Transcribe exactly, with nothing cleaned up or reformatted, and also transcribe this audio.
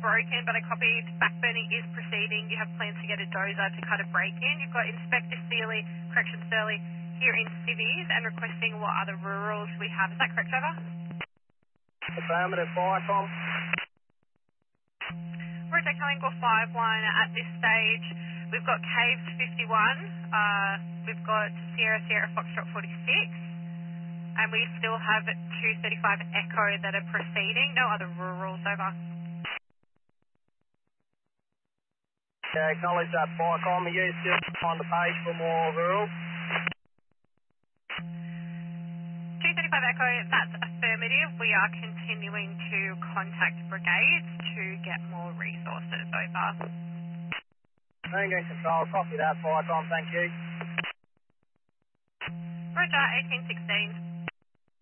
broken, but I copied backburning is proceeding. You have plans to get a dozer to cut a break in. You've got Inspector Sealy, Correction Sealy, here in Civvies and requesting what other rurals we have. Is that correct, over? Affirmative, Viacom. Roger, Echo five one at this stage. We've got Caves fifty-one. Uh, we've got Sierra Sierra Foxtrot forty-six. And we still have two thirty-five Echo that are proceeding. No other rurals, over. Yeah, acknowledge that, Viacom. Are you still on the page for more rural? two thirty-five Echo, that's affirmative. We are continuing to contact brigades to get more resources, over. Tango Control, copy that, Viacom, thank you. Roger, eighteen sixteen.